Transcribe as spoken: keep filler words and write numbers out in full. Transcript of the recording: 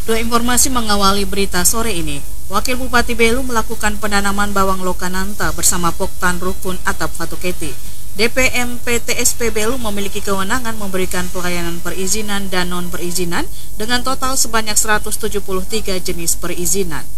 Dua informasi mengawali berita sore ini. Wakil Bupati Belu melakukan penanaman bawang lokananta bersama Poktan Rukun Atap Fatuketi. D P M P T S P Belu memiliki kewenangan memberikan pelayanan perizinan dan non-perizinan dengan total sebanyak seratus tujuh puluh tiga jenis perizinan.